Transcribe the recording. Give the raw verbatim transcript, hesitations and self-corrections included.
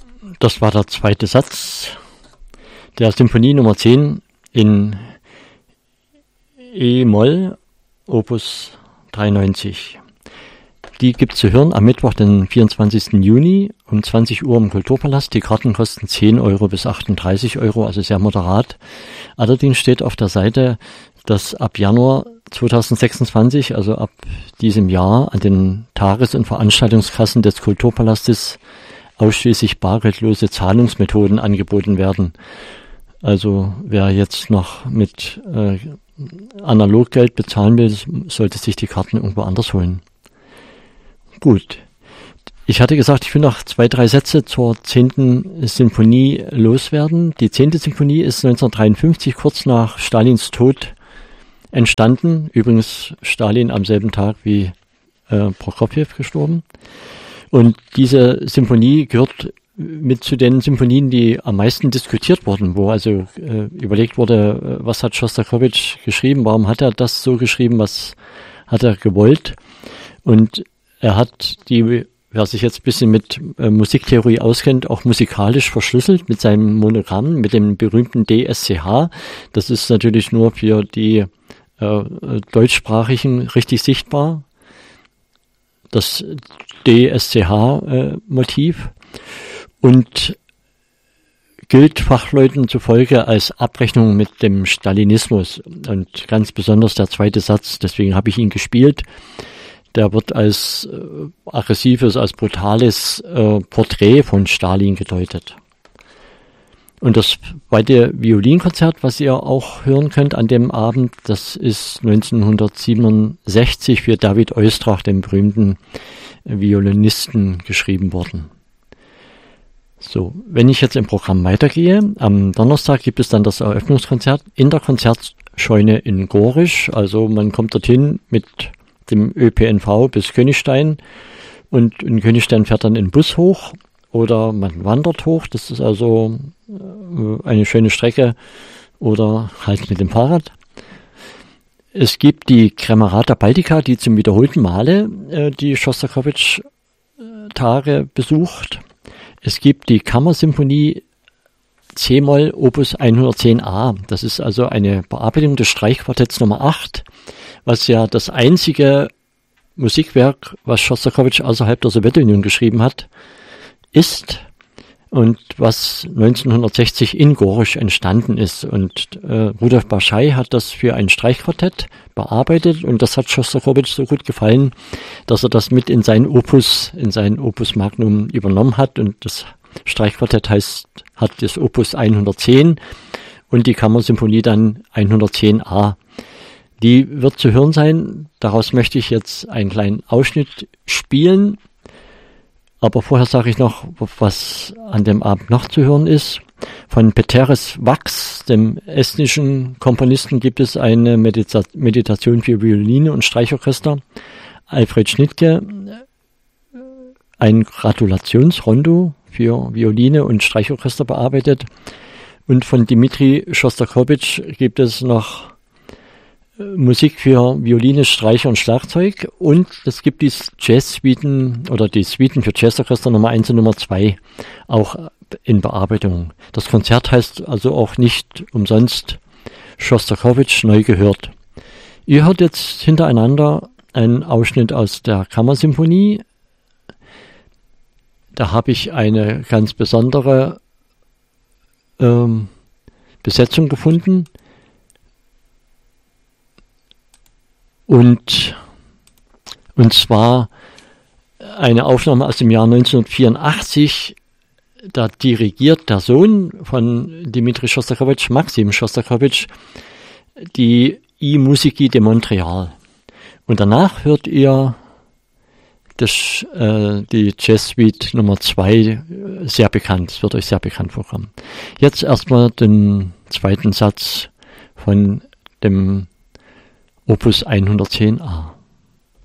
das war der zweite Satz der Symphonie Nummer zehn in E-Moll, Opus dreiundneunzig. Die gibt es zu hören am Mittwoch, den vierundzwanzigsten Juni um zwanzig Uhr im Kulturpalast. Die Karten kosten zehn Euro bis achtunddreißig Euro, also sehr moderat. Allerdings steht auf der Seite, dass ab Januar zweitausendsechsundzwanzig, also ab diesem Jahr, an den Tages- und Veranstaltungskassen des Kulturpalastes ausschließlich bargeldlose Zahlungsmethoden angeboten werden. Also wer jetzt noch mit äh, Analoggeld bezahlen will, sollte sich die Karten irgendwo anders holen. Gut. Ich hatte gesagt, ich will noch zwei, drei Sätze zur zehnten Symphonie loswerden. Die zehnte Symphonie ist neunzehnhundertdreiundfünfzig, kurz nach Stalins Tod, entstanden. Übrigens Stalin am selben Tag wie äh, Prokofjew gestorben. Und diese Symphonie gehört mit zu den Symphonien, die am meisten diskutiert wurden, wo also äh, überlegt wurde, was hat Schostakowitsch geschrieben, warum hat er das so geschrieben, was hat er gewollt. Und er hat die, wer sich jetzt ein bisschen mit äh, Musiktheorie auskennt, auch musikalisch verschlüsselt mit seinem Monogramm, mit dem berühmten D S C H. Das ist natürlich nur für die äh, deutschsprachigen richtig sichtbar, das D S C H-Motiv. Äh, und gilt Fachleuten zufolge als Abrechnung mit dem Stalinismus. Und ganz besonders der zweite Satz, deswegen habe ich ihn gespielt, der wird als äh, aggressives, als brutales äh, Porträt von Stalin gedeutet. Und das zweite Violinkonzert, was ihr auch hören könnt an dem Abend, das ist neunzehnhundertsiebenundsechzig für David Oistrakh, den berühmten Violinisten, geschrieben worden. So, wenn ich jetzt im Programm weitergehe, am Donnerstag gibt es dann das Eröffnungskonzert in der Konzertscheune in Gorisch. Also man kommt dorthin mit dem Ö P N V bis Königstein und in Königstein fährt dann ein Bus hoch oder man wandert hoch. Das ist also eine schöne Strecke oder halt mit dem Fahrrad. Es gibt die Kremerata Baltica, die zum wiederholten Male äh, die Schostakowitsch-Tage besucht. Es gibt die Kammersymphonie C-Moll Opus hundertzehn a. Das ist also eine Bearbeitung des Streichquartetts Nummer acht, was ja das einzige Musikwerk, was Schostakowitsch außerhalb der Sowjetunion geschrieben hat, ist und was neunzehnhundertsechzig in Gorisch entstanden ist. Und äh, Rudolf Barschai hat das für ein Streichquartett bearbeitet und das hat Schostakowitsch so gut gefallen, dass er das mit in sein Opus, in sein Opus Magnum übernommen hat. Und das Streichquartett heißt, hat das Opus hundertzehn und die Kammersymphonie dann hundertzehn a. Die wird zu hören sein. Daraus möchte ich jetzt einen kleinen Ausschnitt spielen. Aber vorher sage ich noch, was an dem Abend noch zu hören ist. Von Peteris Wachs, dem estnischen Komponisten, gibt es eine Medita- Meditation für Violine und Streichorchester. Alfred Schnittke, ein Gratulationsrondo für Violine und Streichorchester bearbeitet. Und von Dmitri Schostakowitsch gibt es noch Musik für Violine, Streicher und Schlagzeug und es gibt die Jazz-Suiten oder die Suiten für Jazzorchester Nummer eins und Nummer zwei auch in Bearbeitung. Das Konzert heißt also auch nicht umsonst Schostakowitsch neu gehört. Ihr hört jetzt hintereinander einen Ausschnitt aus der Kammersymphonie. Da habe ich eine ganz besondere ähm, Besetzung gefunden. Und, und zwar eine Aufnahme aus dem Jahr neunzehnhundertvierundachtzig, da dirigiert der Sohn von Dmitri Schostakowitsch, Maxim Schostakowitsch, die I-Musiki de Montreal. Und danach hört ihr das, äh, die Jazz-Suite Nummer zwei, sehr bekannt, es wird euch sehr bekannt vorkommen. Jetzt erstmal den zweiten Satz von dem Opus hundertzehn a.